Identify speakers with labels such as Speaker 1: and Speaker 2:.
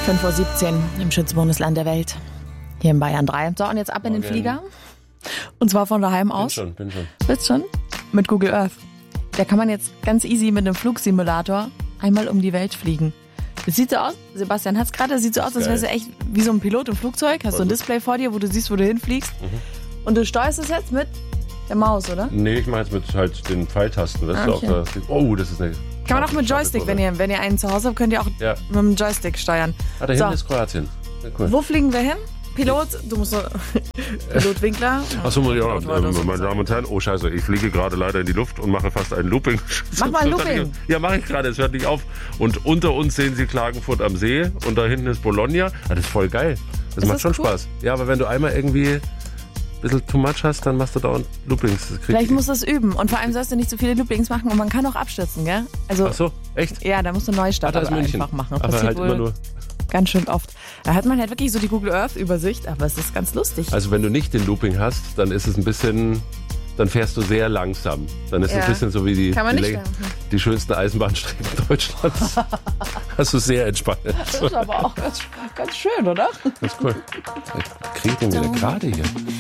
Speaker 1: 5:17 Uhr im schönsten Bundesland der Welt. Hier in Bayern 3. So, und jetzt ab in den Flieger. Und zwar von daheim aus.
Speaker 2: Bin schon.
Speaker 1: Bist schon? Mit Google Earth. Da kann man jetzt ganz easy mit einem Flugsimulator einmal um die Welt fliegen. Das sieht so aus, Sebastian hat es gerade, das sieht so aus, als wärst du echt wie so ein Pilot im Flugzeug. Hast so ein Display vor dir, wo du siehst, wo du hinfliegst. Und du steuerst es jetzt mit der Maus, oder?
Speaker 2: Nee, ich mache jetzt mit halt den Pfeiltasten. Weißt du,
Speaker 1: Okay.
Speaker 2: oh, das ist eine...
Speaker 1: Kann man auch mit Joystick, wenn ihr einen zu Hause habt, könnt ihr auch
Speaker 2: Ja.
Speaker 1: mit dem Joystick steuern.
Speaker 2: Ah, da hinten ist Kroatien. Ja, cool.
Speaker 1: Wo fliegen wir hin? Pilot, du musst so Pilot Winkler.
Speaker 2: Achso, meine
Speaker 1: Damen
Speaker 2: Damen und Herren, oh scheiße, ich fliege gerade leider in die Luft und mache fast ein Looping.
Speaker 1: Mach mal ein Looping.
Speaker 2: Ja, mache ich gerade, es hört nicht auf. Und unter uns sehen Sie Klagenfurt am See und da hinten ist Bologna. Ah, das ist voll geil. Das macht schon
Speaker 1: cool?
Speaker 2: Spaß. Ja, aber wenn du einmal irgendwie ein bisschen too much hast, dann machst du dauernd Loopings.
Speaker 1: Vielleicht musst du es üben. Und vor allem sollst du nicht so viele Loopings machen und man kann auch abstürzen, gell? Also,
Speaker 2: Ach so, echt?
Speaker 1: ja, da musst du Neustart
Speaker 2: Da ist München.
Speaker 1: einfach machen.
Speaker 2: Aber
Speaker 1: Passiert
Speaker 2: halt
Speaker 1: wohl
Speaker 2: immer nur.
Speaker 1: ganz schön oft. Da hat man halt wirklich so die Google Earth Übersicht, aber es ist ganz lustig.
Speaker 2: Also wenn du nicht den Looping hast, dann ist es ein bisschen, dann fährst du sehr langsam. Dann ist es
Speaker 1: Ja.
Speaker 2: ein bisschen so wie
Speaker 1: Kann man nicht
Speaker 2: die schönsten Eisenbahnstrecken Deutschlands. Das ist sehr entspannt.
Speaker 1: Das ist aber auch ganz schön, oder?
Speaker 2: Das ist cool. Kriegt den wieder gerade hier.